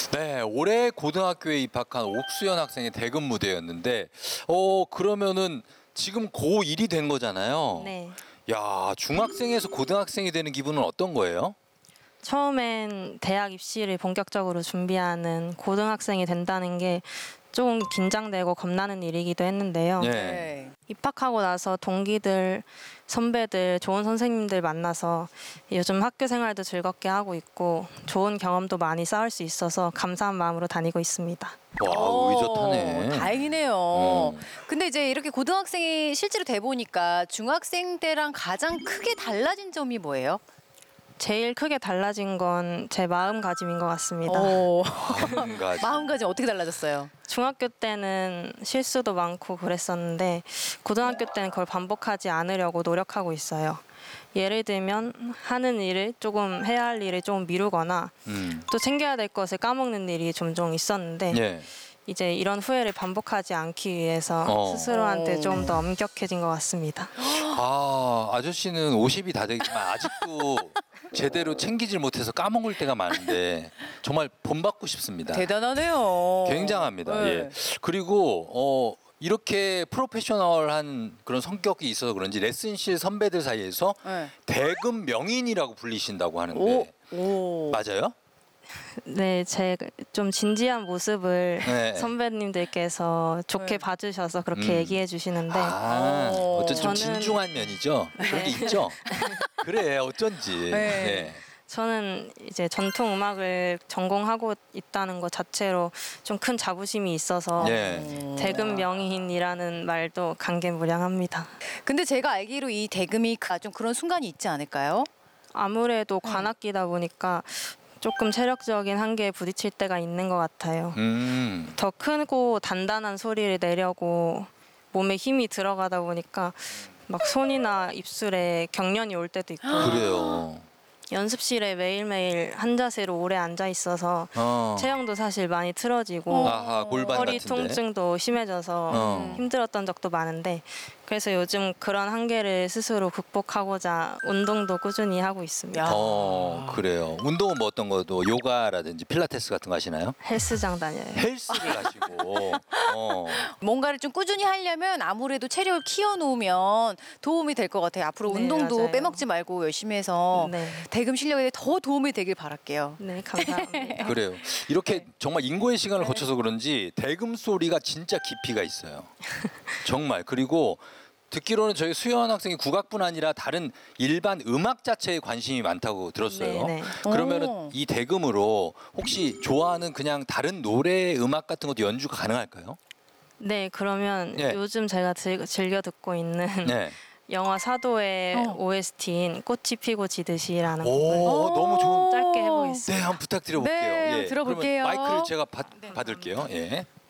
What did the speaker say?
네, 올해 고등학교에 입학한 옥수연 학생의 대금 무대였는데, 그러면은 지금 고1이 된 거잖아요. 네. 야, 중학생에서 고등학생이 되는 기분은 어떤 거예요? 처음엔 대학 입시를 본격적으로 준비하는 고등학생이 된다는 게 조금 긴장되고 겁나는 일이기도 했는데요. 네. 입학하고 나서 동기들, 선배들, 좋은 선생님들 만나서 요즘 학교 생활도 즐겁게 하고 있고 좋은 경험도 많이 쌓을 수 있어서 감사한 마음으로 다니고 있습니다. 와, 의젓하네. 다행이네요. 근데 이제 이렇게 고등학생이 실제로 돼 보니까 중학생 때랑 가장 크게 달라진 점이 뭐예요? 제일 크게 달라진 건 제 마음가짐인 것 같습니다. 마음가짐 어떻게 달라졌어요? 중학교 때는 실수도 많고 그랬었는데 고등학교 때는 그걸 반복하지 않으려고 노력하고 있어요. 예를 들면 하는 일을 조금 해야 할 일을 좀 미루거나 또 챙겨야 될 것을 까먹는 일이 종종 있었는데 예. 이제 이런 후회를 반복하지 않기 위해서 스스로한테 좀 더 엄격해진 것 같습니다. 아, 아저씨는 50이 다 되지만 아직도 제대로 챙기질 못해서 까먹을 때가 많은데 정말 본받고 싶습니다. 대단하네요. 굉장합니다. 네. 예. 그리고 이렇게 프로페셔널한 그런 성격이 있어서 그런지 레슨실 선배들 사이에서 네. 대금 명인이라고 불리신다고 하는데 오. 맞아요? 네, 제 좀 진지한 모습을 네. 선배님들께서 좋게 봐주셔서 그렇게 얘기해 주시는데 어쩐지 좀 저는- 진중한 면이죠. 그런 게 있죠. 그래 어쩐지. 네. 네. 저는 이제 전통 음악을 전공하고 있다는 것 자체로 좀 큰 자부심이 있어서 예. 대금 명인이라는 말도 감개무량합니다. 근데 제가 알기로 이 대금이 좀 그런 순간이 있지 않을까요? 아무래도 관악기다 보니까 조금 체력적인 한계에 부딪힐 때가 있는 것 같아요. 더 크고 단단한 소리를 내려고 몸에 힘이 들어가다 보니까 막 손이나 입술에 경련이 올 때도 있고 그래요. 연습실에 매일매일 한 자세로 오래 앉아 있어서 체형도 사실 많이 틀어지고 아하 골반 허리 같은데. 통증도 심해져서 힘들었던 적도 많은데 그래서 요즘 그런 한계를 스스로 극복하고자 운동도 꾸준히 하고 있습니다. 그래요. 운동은 뭐 어떤 거도 요가라든지 필라테스 같은 거 하시나요? 헬스장 다녀요. 헬스를 하시고. 뭔가를 좀 꾸준히 하려면 아무래도 체력을 키워놓으면 도움이 될 것 같아요. 앞으로 네, 운동도 맞아요. 빼먹지 말고 열심히 해서 네. 대금 실력에 더 도움이 되길 바랄게요. 네, 감사합니다. 그래요. 이렇게 정말 인고의 시간을 거쳐서 그런지 대금 소리가 진짜 깊이가 있어요. 정말. 그리고 듣기로는 저희 수연 학생이 국악뿐 아니라 다른 일반 음악 자체에 관심이 많다고 들었어요. 네, 네. 그러면은 이 대금으로 혹시 좋아하는 그냥 다른 노래 음악 같은 것도 연주가 가능할까요? 네, 그러면 예. 요즘 제가 즐겨 듣고 있는 네. 영화 사도의 OST인 꽃이 피고 지듯이라는 곡을 너무 좋은. 짧게 해보겠습니다. 네, 한번 부탁드려 볼게요. 네, 예. 들어볼게요. 그러면 마이크를 제가 받을게요. 예.